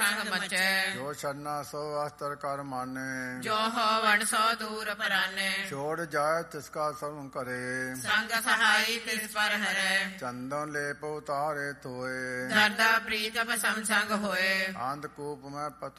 ਸੰਗ ਮਚੈ। ਜੋ ਛੰਨਾ ਸੋ ਅਸਤਰ ਕਰ ਮਾਨੇ, ਜੋ ਹੋਵਣ ਸੋ ਦੂਰ ਪਰਾਨੇ। ਛੋੜ ਜਾਏ ਤਿਸਕਾ ਸਰਮ ਕਰੇ, ਸੰਗ ਸਹਾਈ ਤਿਸ ਪਰ ਹਰੈ। ਚੰਦਨ ਲੇਪ ਉਤਾਰੇ ਤੋਏ, ਦਰਦਾ ਪ੍ਰੀਤ ਭਸਮ ਸੰਗ ਹੋਏ। ਅੰਧਕੂਪ ਮੈਂ